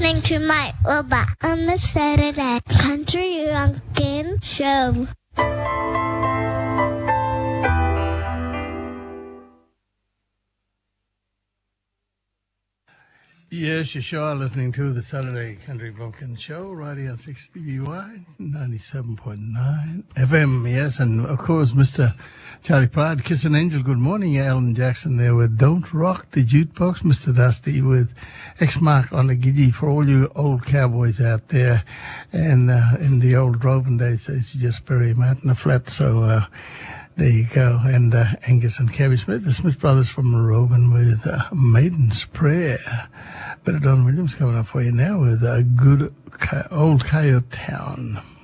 listening to my Uber on the Saturday Country Lunkin Show. Yes, you sure are listening to the Saturday Country Bumpkin Show, right here on 6BY, 97.9 FM, yes, and of course, Mr. Charlie Pride, Kiss an Angel, good morning, Alan Jackson there with Don't Rock the Jukebox, Mr. Dusty with X-Mark on the Giddy for all you old cowboys out there, and in the old droving days, they used to just bury him out in the flat, so there you go, and Angus and Cabby Smith, the Smith Brothers from Rowan with Maiden's Prayer. But Don Williams coming up for you now with a good old Coyote Town.